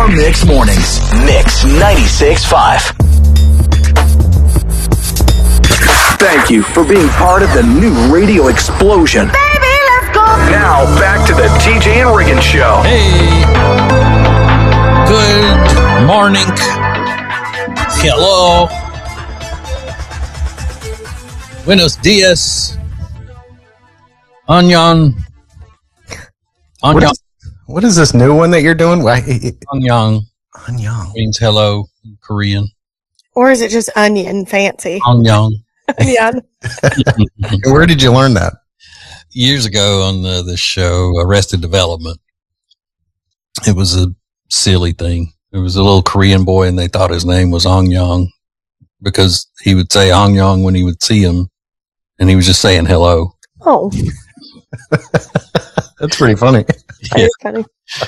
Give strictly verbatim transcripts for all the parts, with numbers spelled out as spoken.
Your Mix Mornings. Mix ninety-six point five. Thank you for being part of the new radio explosion. Baby, let's go. Now, back to the T J and Riggins Show. Hey. Good morning. Hello. Buenos dias. Annyeong. What Annyeong. is, what is this new one that you're doing? Why- Annyeong Annyeong. means hello in Korean. Or is it just onion fancy? Annyeong. Onion. Where did you learn that? Years ago on the, the show Arrested Development, it was a silly thing. There was a little Korean boy and they thought his name was Annyeong because he would say Annyeong when he would see him and he was just saying hello. Oh, That's pretty funny. that is funny.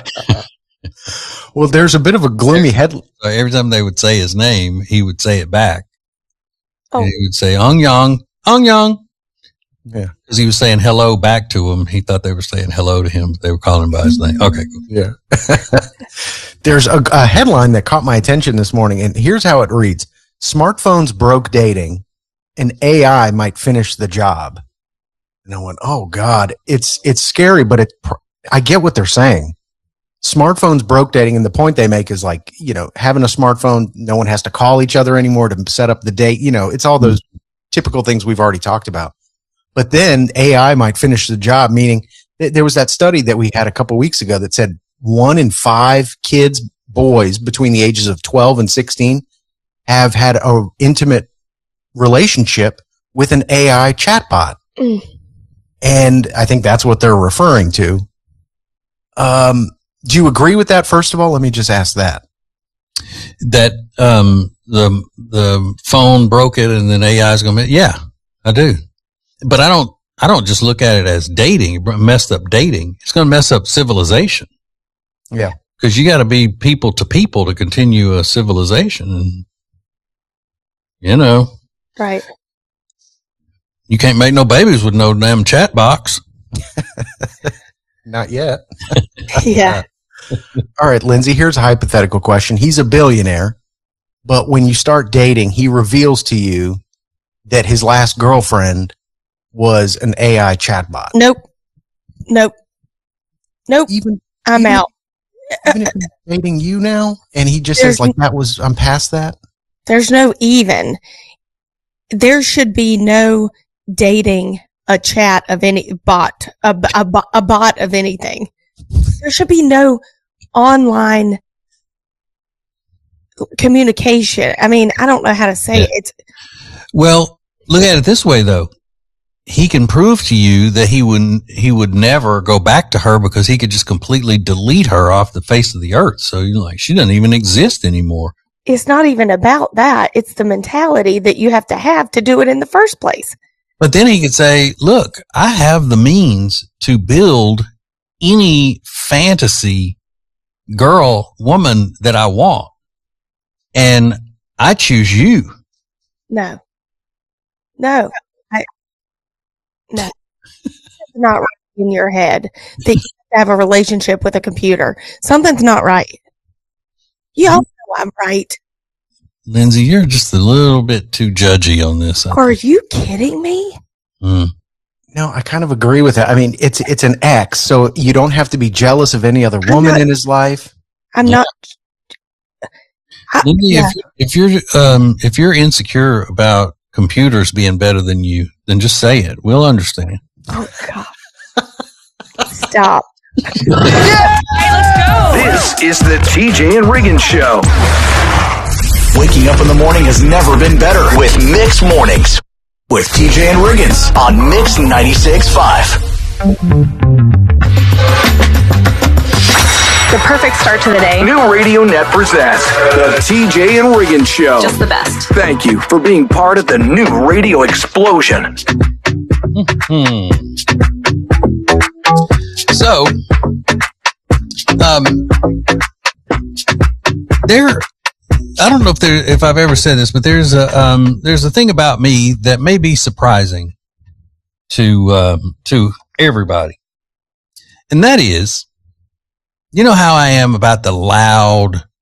Well, there's a bit of a gloomy head. So every time they would say his name, he would say it back. Oh. And he would say Annyeong, Annyeong. Yeah. Because he was saying hello back to him. He thought they were saying hello to him, but they were calling him by his name. Okay, cool. Yeah. There's a, a headline that caught my attention this morning, and here's how it reads. Smartphones broke dating, and A I might finish the job. And I went, oh, God, it's it's scary, but it, I get what they're saying. Smartphones broke dating, and the point they make is like, you know, having a smartphone, no one has to call each other anymore to set up the date. You know, it's all those typical things we've already talked about. But then A I might finish the job, meaning th- there was that study that we had a couple weeks ago that said one in five kids, boys between the ages of twelve and sixteen have had a intimate relationship with an A I chatbot. Mm. And I think that's what they're referring to. Um, do you agree with that? First of all, let me just ask that. That um, the the phone broke it, and then A I is going to be. Yeah, I do, but I don't. I don't just look at it as dating. It messed up dating. It's going to mess up civilization. Yeah, because you got to be people to people to continue a civilization. And, you know, Right. you can't make no babies with no damn chat box. not yet. Yeah. All right, Lindsay, here's a hypothetical question. He's a billionaire, but when you start dating, he reveals to you that his last girlfriend was an A I chatbot. Nope. Nope. Nope. Even, I'm even- out. even if he's dating you now, and he just There's- says like, that was, I'm past that. There's no even. There should be no dating a chat of any bot, a, a, bo- a bot of anything. There should be no online communication. I mean, I don't know how to say Yeah. it. It's, Well, look at it this way, though. He can prove to you that he would he would never go back to her because he could just completely delete her off the face of the earth. So you're like, she doesn't even exist anymore. it's not even about that. It's the mentality that you have to have to do it in the first place. But then he could say, look, I have the means to build any fantasy girl, woman that I want. And I choose you. No. No. I, no. It's not right in your head that you have to have a relationship with a computer. Something's not right. You all know I'm right. Lindsay, you're just a little bit too judgy on this. I Are you kidding me? Mm. No, I kind of agree with that. I mean, it's it's an ex, so you don't have to be jealous of any other I'm woman not- in his life. I'm Yeah. not. I, Lindsay, yeah. if, if you're um, if you're insecure about computers being better than you, then just say it. We'll understand. Oh, God. Stop. This is the T J and Riggins Show. Waking up in the morning has never been better with Mix Mornings with T J and Riggins on Mix ninety-six point five. The perfect start to the day. New Radio Net presents the T J and Riggins Show. Just the best. Thank you for being part of the new radio explosion. Hmm. So, um, there. I don't know if there, if I've ever said this, but there's a um, there's a thing about me that may be surprising to um, to everybody, and that is, you know how I am about the loud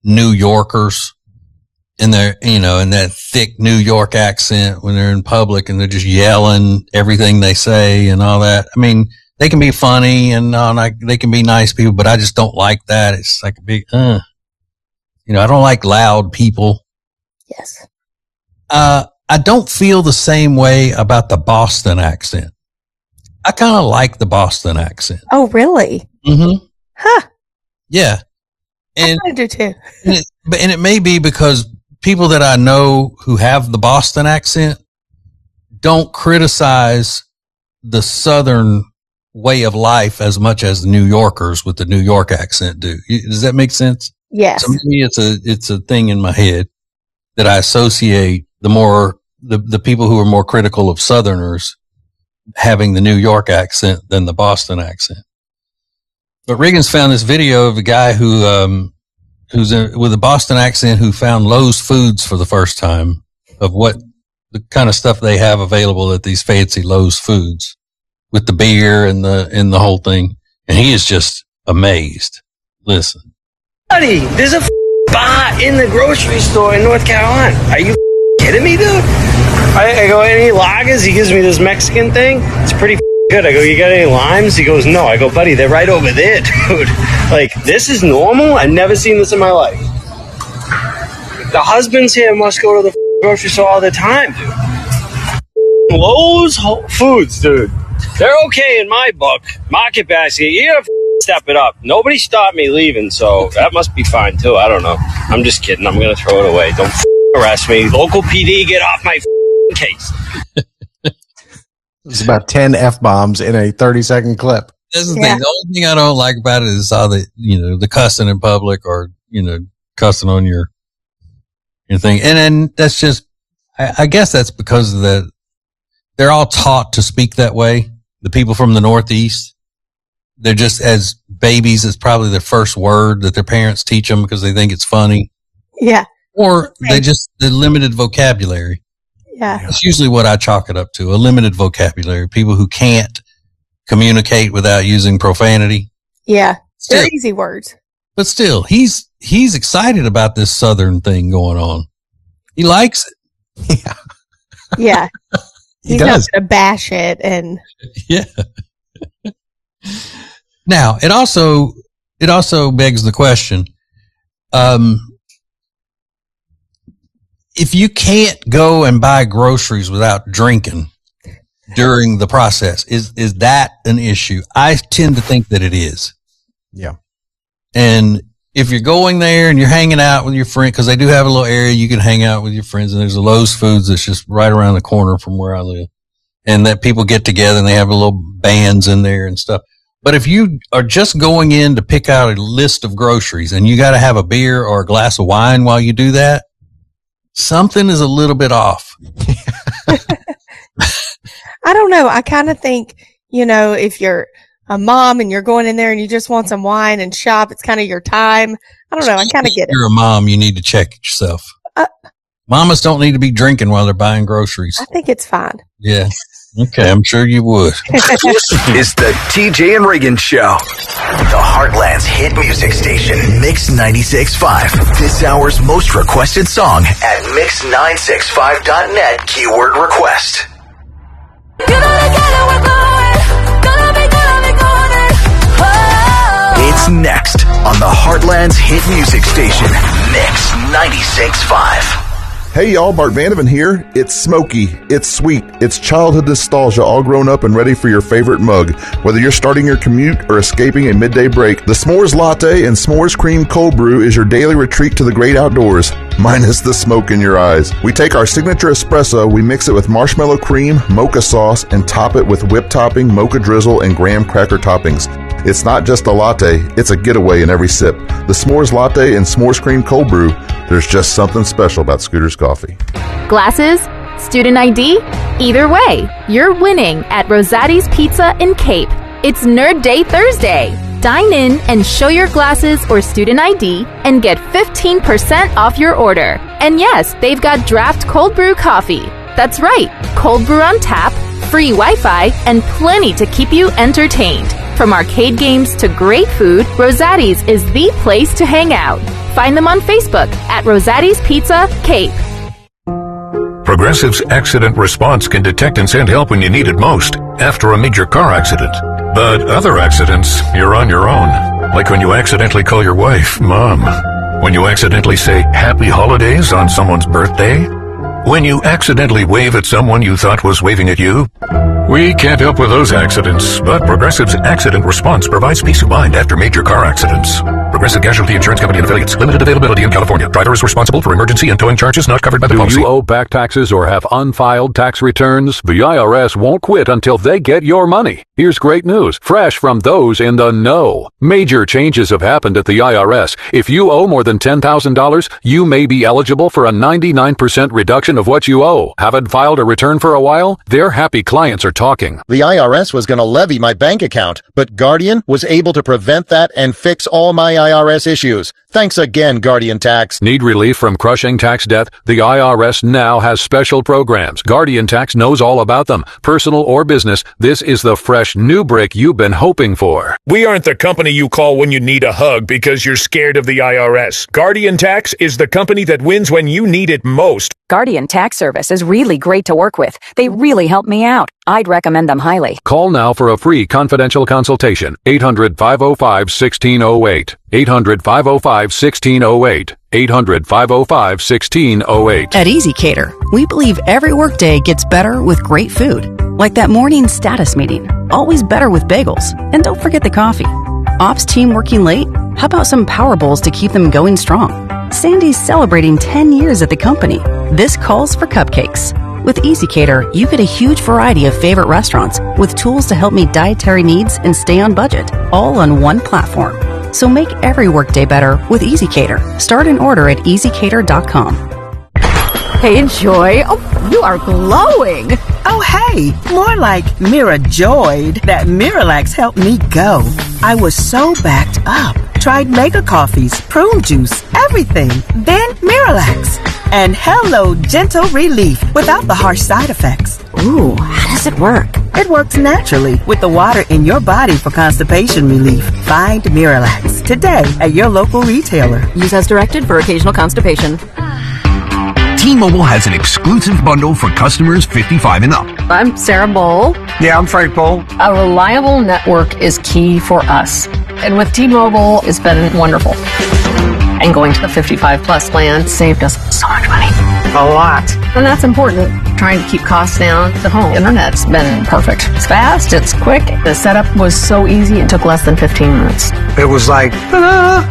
New Yorkers in their, you know, in that thick New York accent when they're in public and they're just yelling everything they say and all that. I mean, they can be funny and uh, like, they can be nice people, but I just don't like that. It's like a big, uh, you know, I don't like loud people. Yes. Uh, I don't feel the same way about the Boston accent. I kind of like the Boston accent. Oh, really? Mm-hmm. Huh. Yeah. And I do too. and, it, and it may be because people that I know who have the Boston accent don't criticize the Southern way of life as much as the New Yorkers with the New York accent do. Does that make sense? Yes. To me, it's a, it's a thing in my head that I associate the more, the, the people who are more critical of Southerners having the New York accent than the Boston accent. But Riggins found this video of a guy who, um, who's in, with a Boston accent who found Lowe's Foods for the first time of what the kind of stuff they have available at these fancy Lowe's Foods with the beer and the, and the whole thing. And he is just amazed. Listen. Buddy, there's a f- bar in the grocery store in North Carolina. Are you f- kidding me, dude? I, I go, any lagers? He gives me this Mexican thing. It's pretty f- good. I go, you got any limes? He goes, no. I go, buddy, they're right over there, dude. Like, this is normal? I've never seen this in my life. The husbands here must go to the f- grocery store all the time, dude. Lowe's Whole Foods, dude. They're okay in my book. Market Basket, you gotta f- step it up. Nobody stopped me leaving, so that must be fine too. I don't know. I'm just kidding. I'm gonna throw it away. Don't f- arrest me. Local P D, get off my f- case. It's about ten F-bombs in a thirty second clip. That's the Yeah. thing. The only thing I don't like about it is all the, you know, the cussing in public or, you know, cussing on your, your thing. And then that's just, I, I guess that's because of the, they're all taught to speak that way. The people from the Northeast, they're just as babies, it's probably their first word that their parents teach them because they think it's funny. Yeah. Or they just, the limited vocabulary. Yeah. That's usually what I chalk it up to, a limited vocabulary. People who can't communicate without using profanity. Yeah. Still, They're easy words. but still, he's, he's excited about this Southern thing going on. He likes it. Yeah, Yeah. he He's does. not going to bash it. And Yeah. Now, it also, it also begs the question, um, if you can't go and buy groceries without drinking during the process, is, is that an issue? I tend to think that it is. Yeah. And if you're going there and you're hanging out with your friend, cause they do have a little area you can hang out with your friends, and there's a Lowe's Foods that's just right around the corner from where I live, and that people get together and they have a little bands in there and stuff. But if you are just going in to pick out a list of groceries and you got to have a beer or a glass of wine while you do that, something is a little bit off. I don't know. I kind of think, you know, if you're a mom and you're going in there and you just want some wine and shop, it's kind of your time. I don't know. I kind of get If it. you're a mom, you need to check yourself. Uh, Mamas don't need to be drinking while they're buying groceries. I think it's fine. Yeah. Okay. I'm sure you would. This is the T J and Reagan Show. The Heartland's hit music station, Mix ninety-six point five. This hour's most requested song at mix nine six five dot net, keyword request. It's next on the Heartland's hit music station, Mix ninety-six point five. Hey y'all, Bart Vandeven here. It's smoky, it's sweet, it's childhood nostalgia all grown up and ready for your favorite mug. Whether you're starting your commute or escaping a midday break, the S'mores Latte and S'mores Cream Cold Brew is your daily retreat to the great outdoors, minus the smoke in your eyes. We take our signature espresso, we mix it with marshmallow cream, mocha sauce, and top it with whipped topping, mocha drizzle, and graham cracker toppings. It's not just a latte, it's a getaway in every sip. The S'mores Latte and S'mores Cream Cold Brew, there's just something special about Scooter's coffee. Glasses? Student I D? Either way, you're winning at Rosati's Pizza in Cape. It's Nerd Day Thursday. Dine in and show your glasses or student I D and get fifteen percent off your order. And yes, they've got draft cold brew coffee. That's right, cold brew on tap, free Wi-Fi, and plenty to keep you entertained. From arcade games to great food, Rosati's is the place to hang out. Find them on Facebook at Rosati's Pizza, Cape. Progressive's accident response can detect and send help when you need it most, after a major car accident. But other accidents, you're on your own. Like when you accidentally call your wife Mom. When you accidentally say Happy Holidays on someone's birthday. When you accidentally wave at someone you thought was waving at you. We can't help with those accidents, but Progressive's accident response provides peace of mind after major car accidents. Progressive Casualty Insurance Company and affiliates. Limited availability in California. Driver is responsible for emergency and towing charges not covered by the Do policy. you owe back taxes or have unfiled tax returns? The I R S won't quit until they get your money. Here's great news, fresh from those in the know. Major changes have happened at the I R S. If you owe more than ten thousand dollars, you may be eligible for a ninety-nine percent reduction of what you owe. Haven't filed a return for a while? Their happy clients are talking. The I R S was going to levy my bank account, but Guardian was able to prevent that and fix all my I R S issues. Thanks again, Guardian Tax. Need relief from crushing tax debt? The I R S now has special programs. Guardian Tax knows all about them. Personal or business, this is the fresh new break you've been hoping for. We aren't the company you call when you need a hug because you're scared of the I R S. Guardian Tax is the company that wins when you need it most. Guardian Tax Service is really great to work with. They really helped me out. I'd recommend them highly. Call now for a free confidential consultation. eight hundred, five oh five, one six oh eight. eight hundred, five oh five, one six oh eight. eight hundred, five oh five, one six oh eight. At EasyCater, we believe every workday gets better with great food. Like that morning status meeting. Always better with bagels. And don't forget the coffee. Ops team working late? How about some power bowls to keep them going strong? Sandy's celebrating ten years at the company. This calls for cupcakes. With EasyCater, you get a huge variety of favorite restaurants with tools to help meet dietary needs and stay on budget, all on one platform. So make every workday better with EasyCater. Start an order at easy cater dot com. Hey, Joy. Oh, you are glowing. Oh, hey. More like Mira joyed that Miralax helped me go. I was so backed up. Tried mega coffees, prune juice, everything. Then Miralax. And hello, gentle relief without the harsh side effects. Ooh, how does it work? It works naturally with the water in your body for constipation relief. Find Miralax today at your local retailer. Use as directed for occasional constipation. T-Mobile has an exclusive bundle for customers fifty-five and up. I'm Sarah Bowl. Yeah, I'm Frank Bowl. A reliable network is key for us. And with T-Mobile, it's been wonderful. And going to the fifty-five plus plan saved us so much money. A lot. And that's important. Trying to keep costs down. The home internet's been perfect. It's fast, it's quick. The setup was so easy, it took less than fifteen minutes. It was like, ta-da!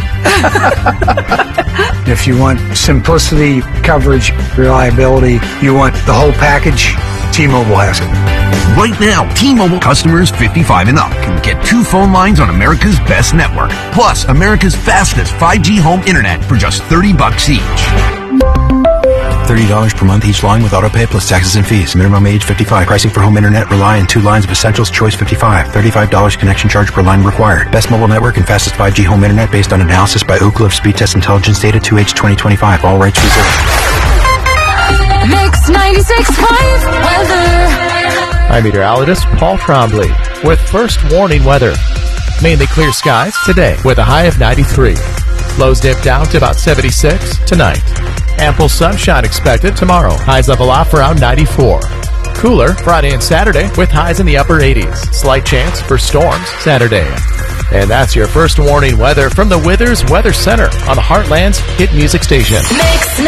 If you want simplicity, coverage, reliability, you want the whole package, T-Mobile has it. Right now, T-Mobile customers fifty-five and up can get two phone lines on America's best network, plus America's fastest five G home internet for just thirty bucks each. thirty dollars per month each line with autopay plus taxes and fees. Minimum age fifty-five. Pricing for home internet rely on two lines of Essentials Choice fifty-five. thirty-five dollars connection charge per line required. Best mobile network and fastest five G home internet based on analysis by Ookla of Speed Test Intelligence Data two H twenty twenty-five. All rights reserved. Mix ninety-six point five weather. I'm meteorologist Paul Trombley with first warning weather. Mainly clear skies today with a high of ninety-three. Lows dip down to about seventy-six tonight. Ample sunshine expected tomorrow. Highs level off around ninety-four. Cooler Friday and Saturday with highs in the upper eighties. Slight chance for storms Saturday. And that's your first warning weather from the Withers Weather Center on the Heartland's hit music station. Mix